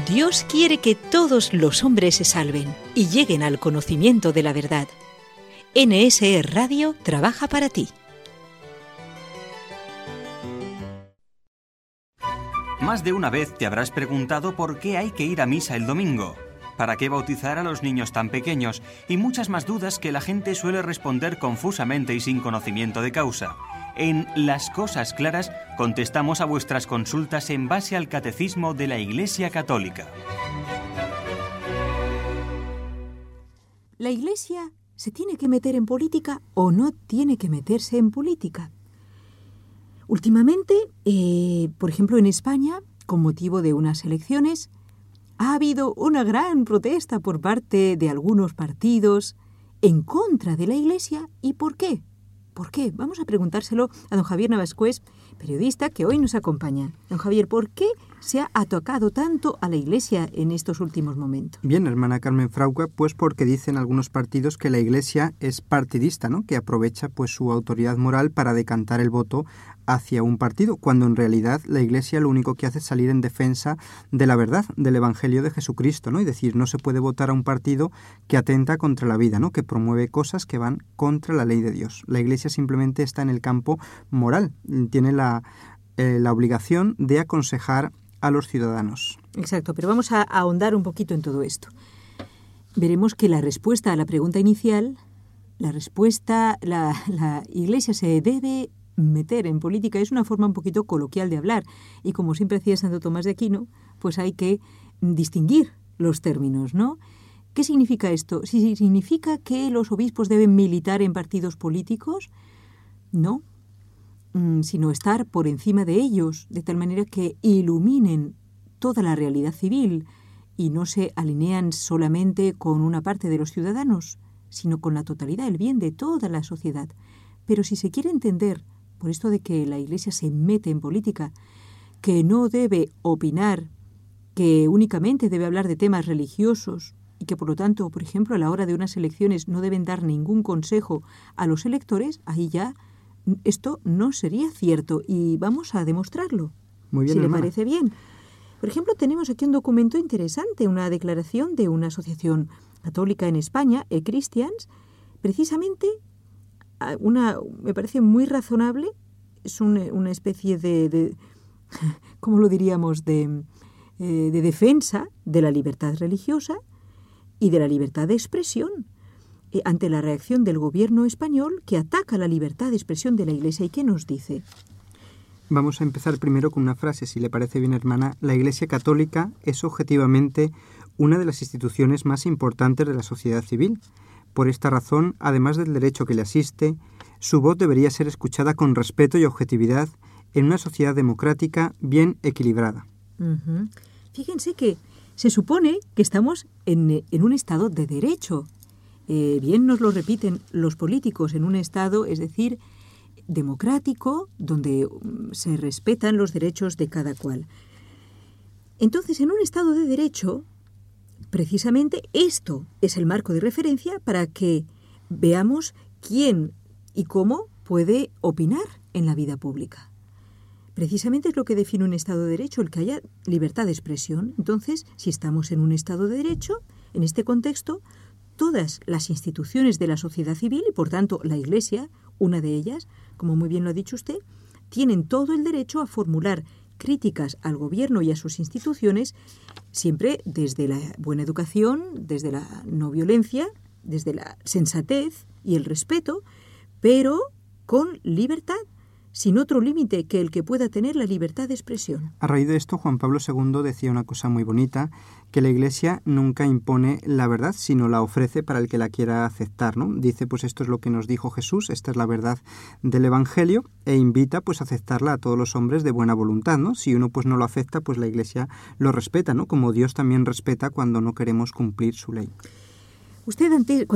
Dios quiere que todos los hombres se salven y lleguen al conocimiento de la verdad. NSE Radio trabaja para ti. Más de una vez te habrás preguntado por qué hay que ir a misa el domingo, para qué bautizar a los niños tan pequeños y muchas más dudas que la gente suele responder confusamente y sin conocimiento de causa. En Las Cosas Claras contestamos a vuestras consultas en base al Catecismo de la Iglesia Católica. ¿La Iglesia se tiene que meter en política o no tiene que meterse en política? Últimamente, por ejemplo en España, con motivo de unas elecciones, ha habido una gran protesta por parte de algunos partidos en contra de la Iglesia. ¿Y por qué? ¿Por qué? Vamos a preguntárselo a don Javier Navascués, periodista que hoy nos acompaña. Don Javier, ¿por qué se ha atacado tanto a la Iglesia en estos últimos momentos? Bien, hermana Carmen Frauca, pues porque dicen algunos partidos que la Iglesia es partidista, ¿no? Que aprovecha pues su autoridad moral para decantar el voto hacia un partido, cuando en realidad la Iglesia lo único que hace es salir en defensa de la verdad, del Evangelio de Jesucristo, ¿no? Y decir, no se puede votar a un partido que atenta contra la vida, ¿no? Que promueve cosas que van contra la ley de Dios. La Iglesia simplemente está en el campo moral, tiene la obligación de aconsejar a los ciudadanos. Exacto, pero vamos a ahondar un poquito en todo esto. Veremos que la respuesta a la pregunta inicial, la Iglesia se debe meter en política, es una forma un poquito coloquial de hablar, y como siempre decía Santo Tomás de Aquino, pues hay que distinguir los términos, ¿no? ¿Qué significa esto? ¿Si significa que los obispos deben militar en partidos políticos? No, sino estar por encima de ellos, de tal manera que iluminen toda la realidad civil y no se alinean solamente con una parte de los ciudadanos, sino con la totalidad, el bien de toda la sociedad. Pero si se quiere entender, por esto de que la Iglesia se mete en política, que no debe opinar, que únicamente debe hablar de temas religiosos y que por lo tanto, por ejemplo, a la hora de unas elecciones no deben dar ningún consejo a los electores, ahí ya esto no sería cierto y vamos a demostrarlo. Muy bien, si hermana. le parece bien. Por ejemplo, tenemos aquí un documento interesante, una declaración de una asociación católica en España, E-Christians, precisamente me parece muy razonable, es una especie de ¿cómo lo diríamos?, de defensa de la libertad religiosa y de la libertad de expresión ante la reacción del gobierno español que ataca la libertad de expresión de la Iglesia. ¿Y qué nos dice? Vamos a empezar primero con una frase, si le parece bien, hermana. La Iglesia Católica es objetivamente una de las instituciones más importantes de la sociedad civil. Por esta razón, además del derecho que le asiste, su voz debería ser escuchada con respeto y objetividad en una sociedad democrática bien equilibrada. Uh-huh. Fíjense que se supone que estamos en un estado de derecho. Bien nos lo repiten los políticos, en un estado, es decir, democrático, donde se respetan los derechos de cada cual. Entonces, en un estado de derecho, precisamente esto es el marco de referencia para que veamos quién y cómo puede opinar en la vida pública. Precisamente es lo que define un Estado de Derecho, el que haya libertad de expresión. Entonces, si estamos en un Estado de Derecho, en este contexto, todas las instituciones de la sociedad civil, y por tanto la Iglesia, una de ellas, como muy bien lo ha dicho usted, tienen todo el derecho a formular críticas al gobierno y a sus instituciones, siempre desde la buena educación, desde la no violencia, desde la sensatez y el respeto, pero con libertad, sin otro límite que el que pueda tener la libertad de expresión. A raíz de esto, Juan Pablo II decía una cosa muy bonita, que la Iglesia nunca impone la verdad, sino la ofrece para el que la quiera aceptar, ¿no? Dice, pues esto es lo que nos dijo Jesús, esta es la verdad del Evangelio, e invita pues a aceptarla a todos los hombres de buena voluntad, ¿no? Si uno pues no lo acepta, pues la Iglesia lo respeta, ¿no? Como Dios también respeta cuando no queremos cumplir su ley. Usted antes